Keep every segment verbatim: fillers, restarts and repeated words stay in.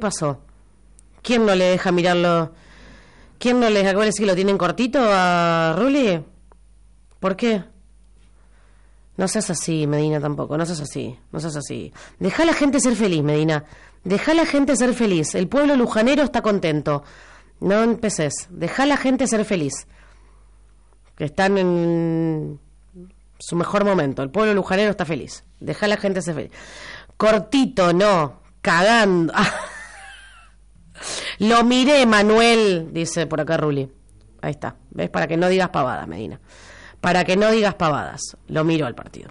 pasó? ¿Quién no le deja mirarlo? ¿Quién no le deja ver si lo tienen cortito a Ruli? ¿Por qué? No seas así, Medina, tampoco. No seas así, no seas así. Deja a la gente ser feliz, Medina. Deja a la gente ser feliz. El pueblo lujanero está contento. No empeces. Deja a la gente ser feliz. Que están en su mejor momento. El pueblo lujanero está feliz. Deja a la gente ser feliz. Cortito, no. Cagando. Lo miré, Manuel, dice por acá Ruli. Ahí está. ¿Ves? Para que no digas pavadas, Medina. Para que no digas pavadas. Lo miro al partido.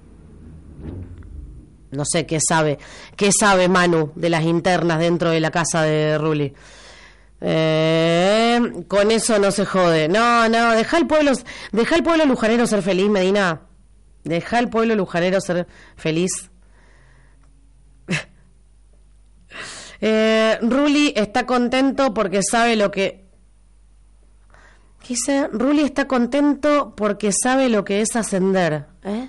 No sé qué sabe, qué sabe Manu de las internas dentro de la casa de Ruli. Eh, con eso no se jode. No, no, deja al pueblo, deja al pueblo lujanero ser feliz, Medina. Deja al pueblo lujanero ser feliz. eh, Ruli está contento porque sabe lo que... Dice, Ruli está contento porque sabe lo que es ascender. ¿Eh?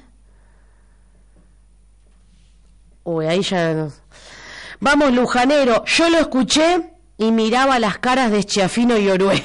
Uy, ahí ya... No. Vamos, lujanero. Yo lo escuché y miraba las caras de Schiaffino y Orué.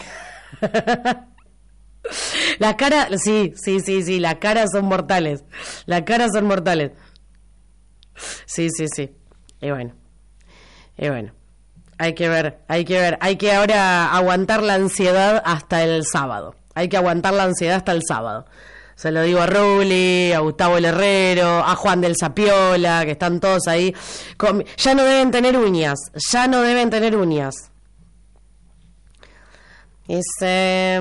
Las caras... Sí, sí, sí, sí. Las caras son mortales. Las caras son mortales. Sí, sí, sí. Y bueno. Y bueno. Hay que ver, hay que ver, hay que ahora aguantar la ansiedad hasta el sábado. Hay que aguantar la ansiedad hasta el sábado. Se lo digo a Ruli, a Gustavo el Herrero, a Juan del Sapiola, que están todos ahí. Con... Ya no deben tener uñas, ya no deben tener uñas. Dice...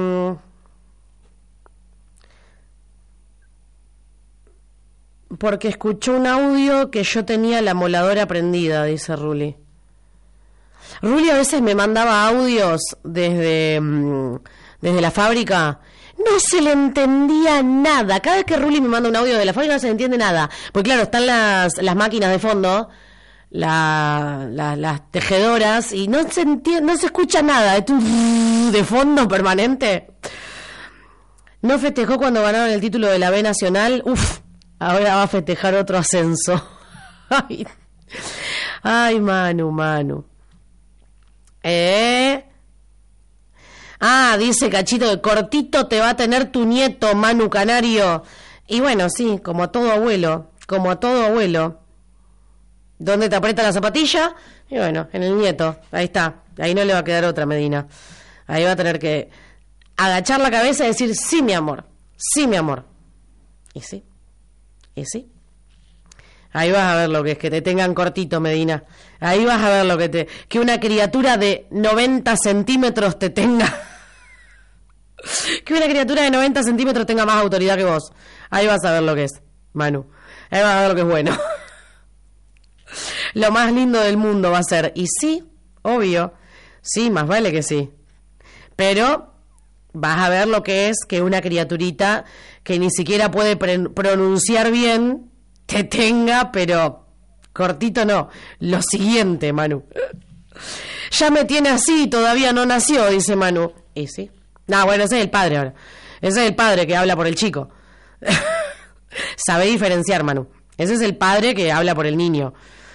Porque escuchó un audio que yo tenía la moladora prendida, dice Ruli. Ruli a veces me mandaba audios desde, desde la fábrica. No se le entendía nada. Cada vez que Ruli me manda un audio de la fábrica no se le entiende nada. Porque claro, están las, las máquinas de fondo, la, la, las tejedoras, y no se entiende, no se escucha nada. Es un de fondo permanente. No festejó cuando ganaron el título de la B Nacional. Uf, ahora va a festejar otro ascenso. Ay, ay Manu, Manu. Eh. Ah, dice Cachito que cortito te va a tener tu nieto, Manu Canario. Y bueno, sí, como a todo abuelo, como a todo abuelo. ¿Dónde te aprieta la zapatilla? Y bueno, en el nieto, ahí está. Ahí no le va a quedar otra, Medina. Ahí va a tener que agachar la cabeza y decir, sí, mi amor, sí, mi amor. Y sí, y sí. Ahí vas a ver lo que es que te tengan cortito, Medina. Ahí vas a ver lo que te... Que una criatura de noventa centímetros te tenga... que una criatura de noventa centímetros tenga más autoridad que vos. Ahí vas a ver lo que es, Manu. Ahí vas a ver lo que es bueno. Lo más lindo del mundo va a ser. Y sí, obvio. Sí, más vale que sí. Pero vas a ver lo que es que una criaturita que ni siquiera puede pre- pronunciar bien... te tenga, pero cortito no. Lo siguiente, Manu. Ya me tiene así, todavía no nació, dice Manu. Y sí. No, bueno, ese es el padre ahora. Ese es el padre que habla por el chico. Sabe diferenciar, Manu. Ese es el padre que habla por el niño.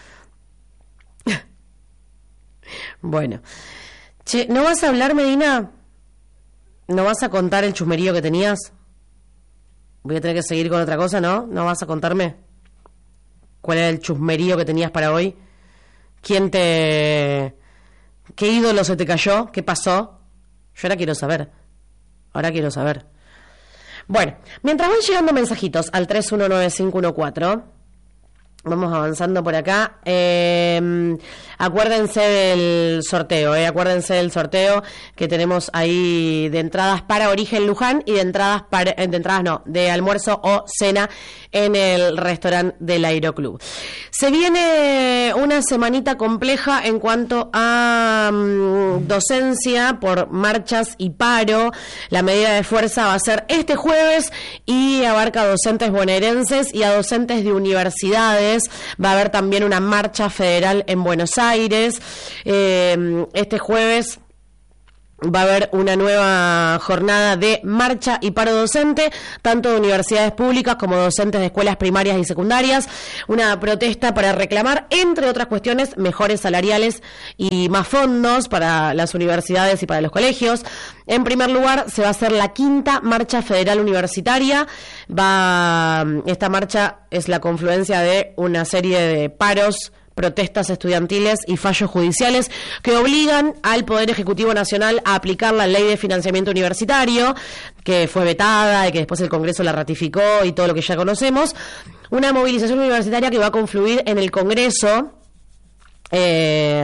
Bueno. Che, ¿no vas a hablar, Medina? ¿No vas a contar el chusmerío que tenías? Voy a tener que seguir con otra cosa, ¿no? ¿No vas a contarme cuál era el chusmerío que tenías para hoy? ¿Quién te... ¿Qué ídolo se te cayó? ¿Qué pasó? Yo ahora quiero saber. Ahora quiero saber. Bueno, mientras van llegando mensajitos al tres uno nueve cinco uno cuatro, vamos avanzando por acá. Eh, acuérdense del sorteo, eh, acuérdense del sorteo que tenemos ahí de entradas para Origen Luján y de entradas para, de entradas no, de almuerzo o cena en el restaurante del Aeroclub. Se viene una semanita compleja en cuanto a um, docencia por marchas y paro. La medida de fuerza va a ser este jueves y abarca a docentes bonaerenses y a docentes de universidades. Va a haber también una marcha federal en Buenos Aires. Eh, este jueves va a haber una nueva jornada de marcha y paro docente, tanto de universidades públicas como docentes de escuelas primarias y secundarias. Una protesta para reclamar, entre otras cuestiones, mejores salariales y más fondos para las universidades y para los colegios. En primer lugar, se va a hacer la quinta marcha federal universitaria. Va, esta marcha es la confluencia de una serie de paros, protestas estudiantiles y fallos judiciales que obligan al Poder Ejecutivo Nacional a aplicar la Ley de Financiamiento Universitario, que fue vetada y que después el Congreso la ratificó y todo lo que ya conocemos. Una movilización universitaria que va a confluir en el Congreso, eh,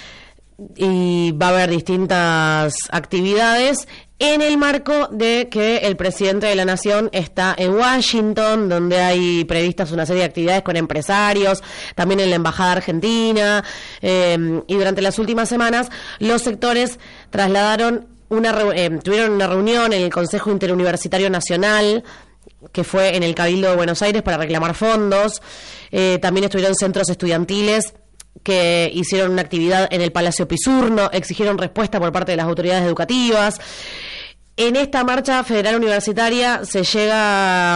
y va a haber distintas actividades en el marco de que el presidente de la Nación está en Washington, donde hay previstas una serie de actividades con empresarios, también en la Embajada Argentina, eh, y durante las últimas semanas los sectores trasladaron una eh, tuvieron una reunión en el Consejo Interuniversitario Nacional, que fue en el Cabildo de Buenos Aires, para reclamar fondos. Eh, también estuvieron centros estudiantiles que hicieron una actividad en el Palacio Pisurno, exigieron respuesta por parte de las autoridades educativas. En esta marcha federal universitaria se llega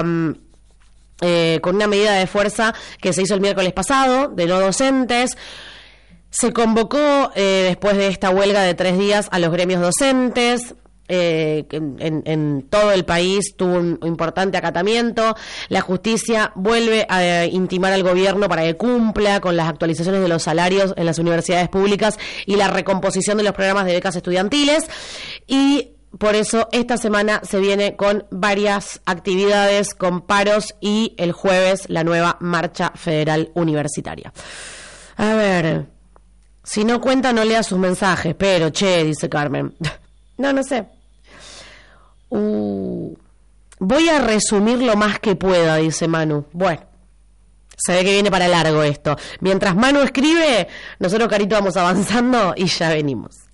eh, con una medida de fuerza que se hizo el miércoles pasado, de no docentes. Se convocó eh, después de esta huelga de tres días a los gremios docentes. Eh, en, en todo el país tuvo un importante acatamiento. La justicia vuelve a intimar al gobierno para que cumpla con las actualizaciones de los salarios en las universidades públicas y la recomposición de los programas de becas estudiantiles, y por eso esta semana se viene con varias actividades, con paros, y el jueves la nueva marcha federal universitaria. A ver, si no cuenta no lea sus mensajes, pero che, dice Carmen. No, no sé. Uh, voy a resumir lo más que pueda, dice Manu. Bueno, se ve que viene para largo esto. Mientras Manu escribe, nosotros, Carito, vamos avanzando y ya venimos.